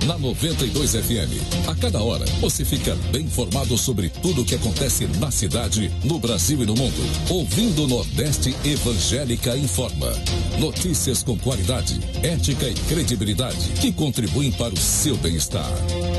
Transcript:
na 92 FM. A cada hora, você fica bem informado sobre tudo o que acontece na cidade, no Brasil e no mundo. Ouvindo Nordeste Evangélica Informa. Notícias com qualidade, ética e credibilidade que contribuem para o seu bem-estar.